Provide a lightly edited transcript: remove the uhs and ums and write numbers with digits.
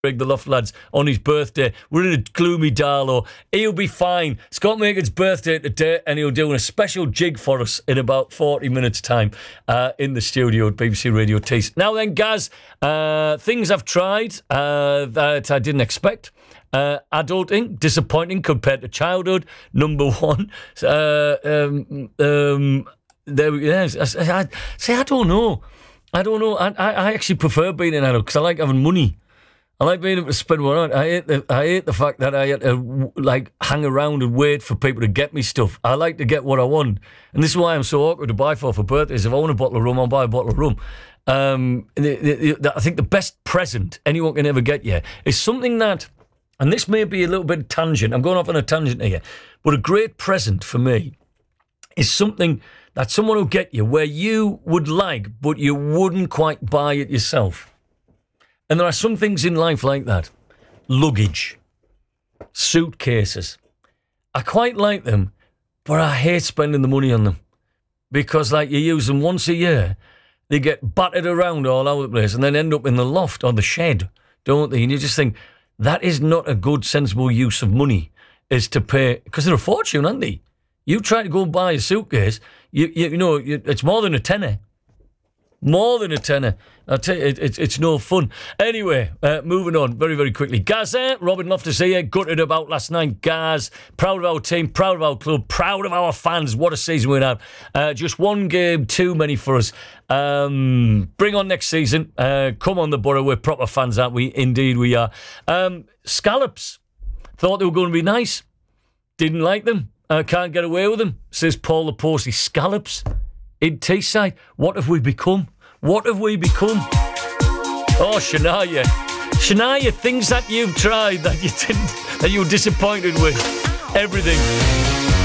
the Loft lads on his birthday. We're in a gloomy Darlow. He'll be fine. Scott Maker's birthday today, and he'll do a special jig for us in about 40 minutes' time in the studio at BBC Radio Tees. Now then, Gaz, things I've tried that I didn't expect. Adulting, disappointing compared to childhood. Number one. I don't know. I actually prefer being an adult because I like having money. I like being able to spend what I want. I hate the fact that I had to hang around and wait for people to get me stuff. I like to get what I want. And this is why I'm so awkward to buy for birthdays. If I want a bottle of rum, I'll buy a bottle of rum. I think the best present anyone can ever get you is something that, and this may be a little bit tangent, I'm going off on a tangent here, but a great present for me is something that someone will get you where you would like, but you wouldn't quite buy it yourself. And there are some things in life like that. Luggage. Suitcases. I quite like them, but I hate spending the money on them. Because you use them once a year, they get battered around all over the place and then end up in the loft or the shed, don't they? And you just think, that is not a good, sensible use of money, is to pay, because they're a fortune, aren't they? You try to go and buy a suitcase, it's more than a tenner. More than a tenner. I'll tell you, it's no fun. Anyway, moving on very, very quickly. Gaz, Robin Loftus here, gutted about last night. Gaz, proud of our team, proud of our club, proud of our fans. What a season we had. Just one game too many for us. Bring on next season. Come on the Borough. We're proper fans, aren't we? Indeed we are. Scallops. Thought they were going to be nice. Didn't like them. Can't get away with them, says Paul the Posty. Scallops in Teesside. What have we become? What have we become? Oh, Shania. Shania, things that you've tried that you didn't, that you were disappointed with. Everything.